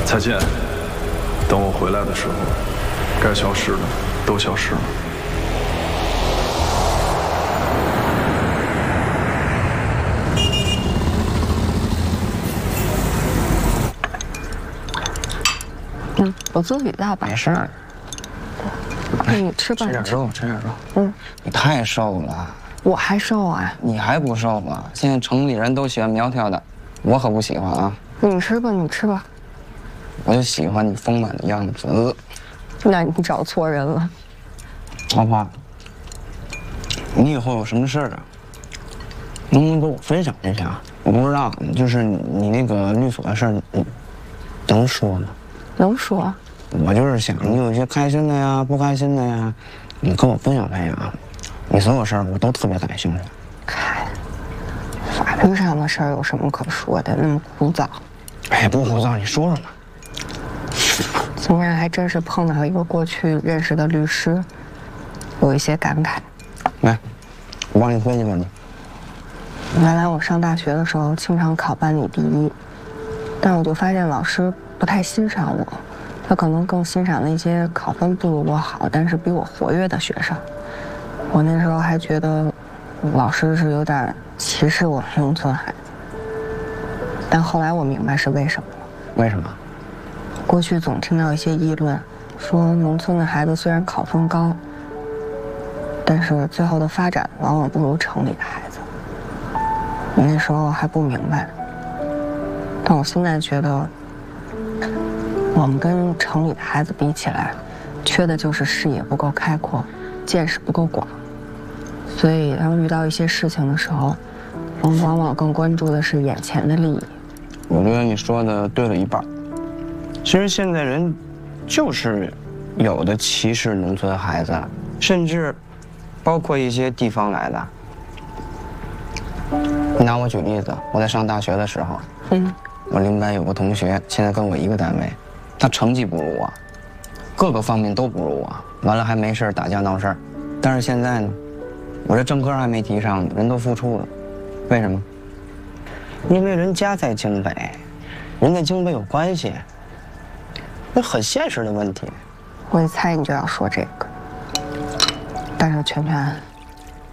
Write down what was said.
再见。等我回来的时候，该消失的都消失了。 我自己大吧。 没事儿。 你吃吧。 吃点肉，吃点肉。你太瘦了。 我还瘦啊。 你还不瘦吗？现在城里人都喜欢苗条的，我可不喜欢啊。 你吃吧，你吃吧。 我就喜欢你丰满的样子。 那你找错人了。 花花，你以后有什么事儿啊，能不能跟我分享一下？我不知道，就是你那个律所的事儿，你能说吗？ 能说。 我就是想，你有一些开心的呀，不开心的呀，你跟我分享分享。你所有事儿我都特别感兴趣。 法律上的事儿有什么可说的？那么枯燥。 哎，不枯燥，你说说嘛。 今天还真是碰到一个过去认识的律师，有一些感慨。 来，我帮你分析分析。 原来我上大学的时候经常考班里第一，但我就发现老师不太欣赏我，他可能更欣赏那些考分不如我好，但是比我活跃的学生。我那时候还觉得老师是有点歧视我们农村孩子，但后来我明白是为什么了。 为什么？ 过去总听到一些议论，说农村的孩子虽然考分高，但是最后的发展往往不如城里的孩子。我那时候还不明白，但我现在觉得，我们跟城里的孩子比起来，缺的就是视野不够开阔，见识不够广。所以当遇到一些事情的时候，我们往往更关注的是眼前的利益。 我觉得你说的对了一半。其实现在人就是有的歧视农村孩子，甚至包括一些地方来的。拿我举例子，我在上大学的时候，我邻班有个同学，现在跟我一个单位，他成绩不如我，各个方面都不如我，完了还没事打架闹事儿。但是现在呢，我这正科还没提上呢，人都复出了，为什么？因为人家在京北，人在京北有关系，那很现实的问题。 我一猜你就要说这个，但是圈圈。